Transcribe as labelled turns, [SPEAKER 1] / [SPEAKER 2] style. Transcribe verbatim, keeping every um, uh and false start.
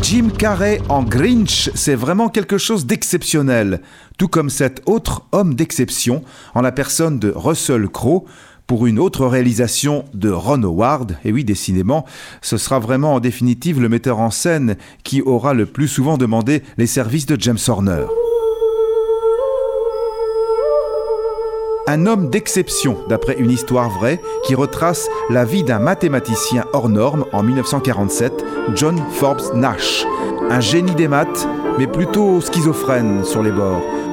[SPEAKER 1] Jim Carrey en Grinch, c'est vraiment quelque chose d'exceptionnel, tout comme cet autre homme d'exception en la personne de Russell Crowe, pour une autre réalisation de Ron Howard. Et oui, décidément, ce sera vraiment en définitive le metteur en scène qui aura le plus souvent demandé les services de James Horner. Un homme d'exception, d'après une histoire vraie, qui retrace la vie d'un mathématicien hors norme en dix-neuf cent quarante-sept, John Forbes Nash. Un génie des maths, mais plutôt schizophrène sur les bords.